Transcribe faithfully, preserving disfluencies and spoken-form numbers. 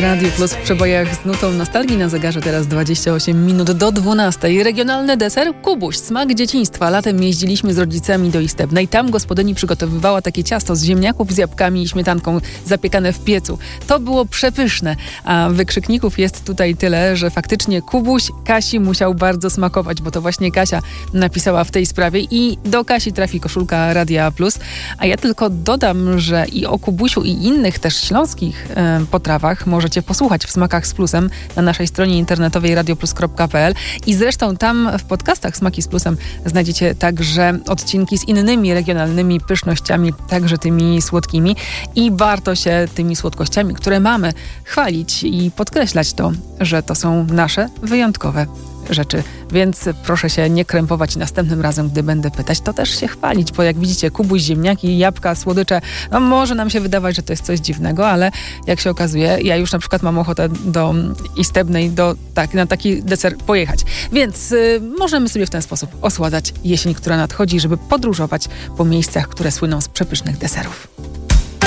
Radio Plus w przebojach z nutą nostalgii. Na zegarze teraz dwadzieścia osiem minut do dwunastej. Regionalny deser Kubuś, smak dzieciństwa. Latem jeździliśmy z rodzicami do Istebnej. Tam gospodyni przygotowywała takie ciasto z ziemniaków z jabłkami i śmietanką zapiekane w piecu. To było przepyszne. A wykrzykników jest tutaj tyle, że faktycznie Kubuś Kasi musiał bardzo smakować, bo to właśnie Kasia napisała w tej sprawie i do Kasi trafi koszulka Radia Plus. A ja tylko dodam, że i o Kubusiu i innych też śląskich e, potrawach możecie posłuchać w Smakach z Plusem na naszej stronie internetowej radioplus kropka p l i zresztą tam w podcastach Smaki z Plusem znajdziecie także odcinki z innymi regionalnymi pysznościami, także tymi słodkimi i warto się tymi słodkościami, które mamy, chwalić i podkreślać to, że to są nasze wyjątkowe rzeczy, więc proszę się nie krępować następnym razem, gdy będę pytać, to też się chwalić, bo jak widzicie, Kubuś, ziemniaki, jabłka, słodycze, no może nam się wydawać, że to jest coś dziwnego, ale jak się okazuje, ja już na przykład mam ochotę do Istebnej, do, tak, na taki deser pojechać. Więc y, możemy sobie w ten sposób osładzać jesień, która nadchodzi, żeby podróżować po miejscach, które słyną z przepysznych deserów.